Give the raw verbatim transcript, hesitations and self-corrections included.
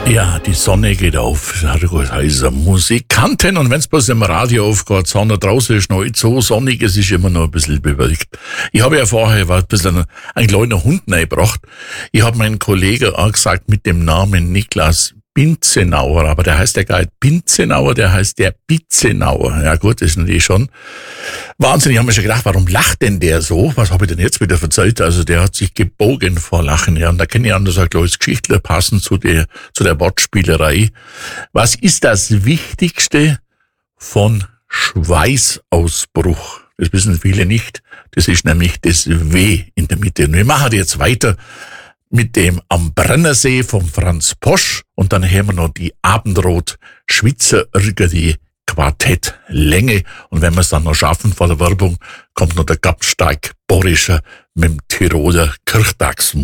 Ja, die Sonne geht auf. Das heißt Musikanten. Und wenn's bloß im Radio aufgeht, Sonne draußen ist noch nicht so sonnig, es ist immer noch ein bisschen bewölkt. Ich habe ja vorher war ein bisschen ein kleiner Hund reingebracht. Ich habe meinen Kollegen auch gesagt mit dem Namen Niklas Binzenauer, aber der heißt ja gar nicht Binzenauer, der heißt der Bitzenauer. Ja gut, das ist natürlich schon Wahnsinn. Ich habe mir schon gedacht, warum lacht denn der so? Was habe ich denn jetzt wieder erzählt? Also der hat sich gebogen vor Lachen. Ja, und da kenne ich anders ein kleines Geschichtler passend zu der, zu der Wortspielerei. Was ist das Wichtigste von Schweißausbruch? Das wissen viele nicht. Das ist nämlich das W in der Mitte. Und wir machen jetzt weiter mit dem Am Brennersee vom Franz Posch und dann haben wir noch die Abendrot Schwitzer irgendwie Quartett Länge und wenn wir es dann noch schaffen vor der Werbung, kommt noch der Gabsteig Borischer mit dem Tiroler Kirchtagsmusik.